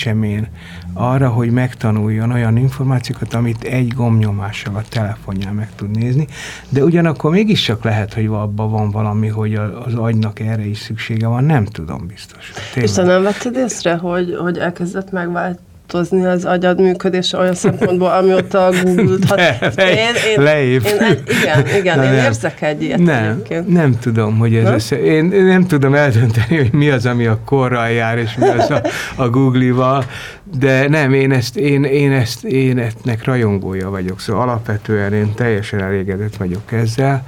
én arra, hogy megtanuljon olyan információkat, amit egy gombnyomással a telefonján meg tud nézni, de ugyanakkor mégiscsak lehet, hogy abban van valami, hogy az agynak erre is szüksége van, nem tudom biztos. És te nem vetted észre, hogy elkezdett megváltozni az agyad működése olyan szempontból, amióta Google-t Igen, én érzek egy ilyet egyébként. Nem tudom, hogy ez én nem tudom eldönteni, hogy mi az, ami a korral jár, és mi az a Google-val, de nem, én ennek rajongója vagyok, szóval alapvetően én teljesen elégedett vagyok ezzel.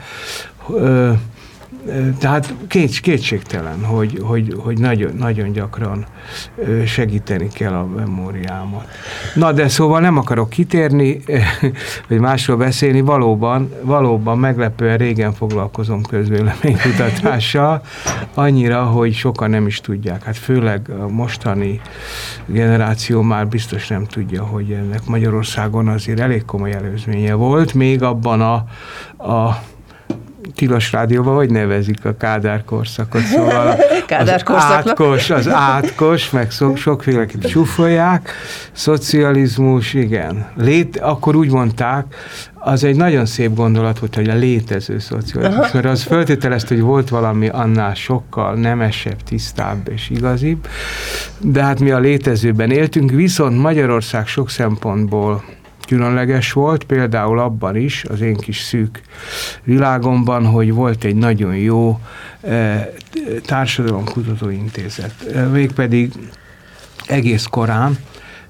Tehát kétségtelen, hogy nagyon, nagyon gyakran segíteni kell a memóriámat. Na, de szóval nem akarok kitérni, vagy másról beszélni, valóban meglepően régen foglalkozom közvéleménykutatással, annyira, hogy sokan nem is tudják. Hát főleg a mostani generáció már biztos nem tudja, hogy ennek Magyarországon azért elég komoly előzménye volt, még abban a Tilos Rádióban hogy nevezik a Kádár korszakot, szóval az átkos, meg sokféleképp csúfolják, szocializmus, igen. Akkor úgy mondták, az egy nagyon szép gondolat volt, hogy a létező szocializmus, mert az feltételezte, hogy volt valami annál sokkal nemesebb, tisztább és igazibb, de hát mi a létezőben éltünk, viszont Magyarország sok szempontból különleges volt, például abban is, az én kis szűk világomban, hogy volt egy nagyon jó társadalomkutatóintézet. Mégpedig egész korán,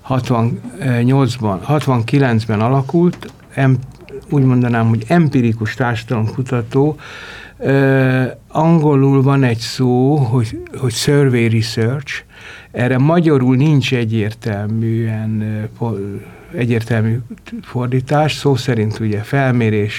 69-ben alakult, úgy mondanám, hogy empirikus társadalomkutató. Angolul van egy szó, hogy survey research, erre magyarul nincs egyértelmű fordítás, szó szerint ugye felmérő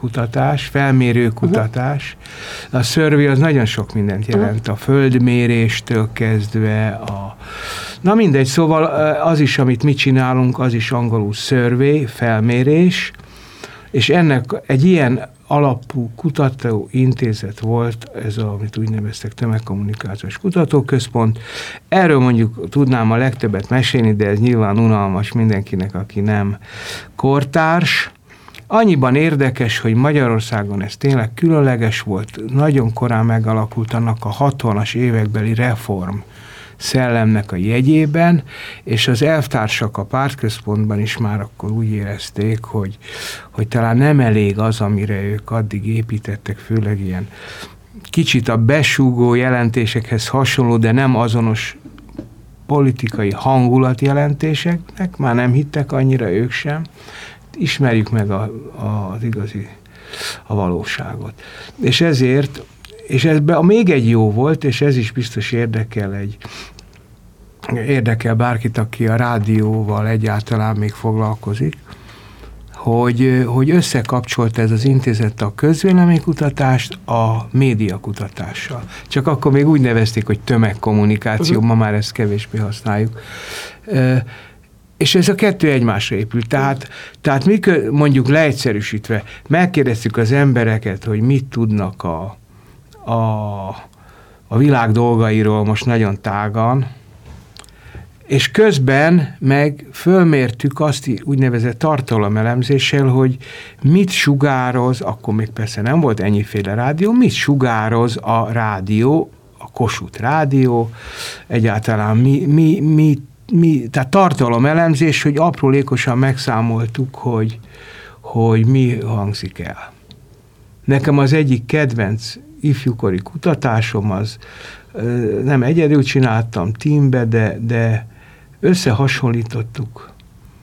kutatás. A survey az nagyon sok mindent jelent, a földméréstől kezdve, na mindegy, szóval az is, amit mi csinálunk, az is angolul survey, felmérés, és ennek egy ilyen alapú kutatóintézet volt, ez amit úgy neveztek tömegkommunikációs kutatóközpont. Erről mondjuk tudnám a legtöbbet mesélni, de ez nyilván unalmas mindenkinek, aki nem kortárs. Annyiban érdekes, hogy Magyarországon ez tényleg különleges volt, nagyon korán megalakult annak a 60-as évekbeli reform szellemnek a jegyében, és az elvtársak a pártközpontban is már akkor úgy érezték, hogy talán nem elég az, amire ők addig építettek, főleg ilyen kicsit a besúgó jelentésekhez hasonló, de nem azonos politikai hangulatjelentéseknek, már nem hittek annyira ők sem. Ismerjük meg az igazi a valóságot. És ezért, és ezben még egy jó volt, és ez is biztos érdekel bárkit, aki a rádióval egyáltalán még foglalkozik, hogy összekapcsolt ez az intézet a közvéleménykutatást a médiakutatással. Csak akkor még úgy nevezték, hogy tömegkommunikáció, ma már ezt kevésbé használjuk. És ez a kettő egymásra épült. Tehát mondjuk leegyszerűsítve megkérdeztük az embereket, hogy mit tudnak a világ dolgairól most nagyon tágan, és közben meg fölmértük azt úgynevezett tartalomelemzéssel, hogy mit sugároz, akkor még persze nem volt ennyiféle rádió, mit sugároz a rádió, a Kossuth Rádió, egyáltalán tehát tartalomelemzés, hogy aprólékosan megszámoltuk, hogy mi hangzik el. Nekem az egyik kedvenc ifjúkori kutatásom az, nem egyedül csináltam teambe, de összehasonlítottuk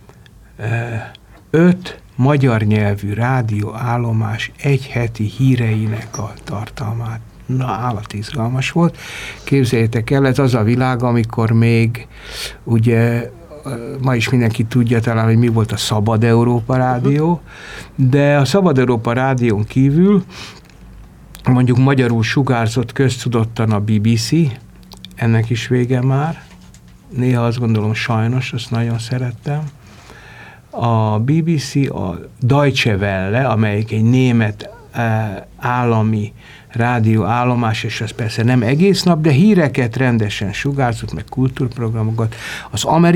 5 magyar nyelvű rádióállomás egyheti híreinek a tartalmát. Na, állatizgalmas volt. Képzeljétek el, ez az a világ, amikor még ugye ma is mindenki tudja talán, hogy mi volt a Szabad Európa Rádió, de a Szabad Európa Rádión kívül mondjuk magyarul sugárzott köztudottan a BBC, ennek is vége már. Néha azt gondolom sajnos, azt nagyon szerettem. A BBC, a Deutsche Welle, amelyik egy német állami rádióállomás, és az persze nem egész nap, de híreket rendesen sugárzott, meg kultúrprogramokat. Az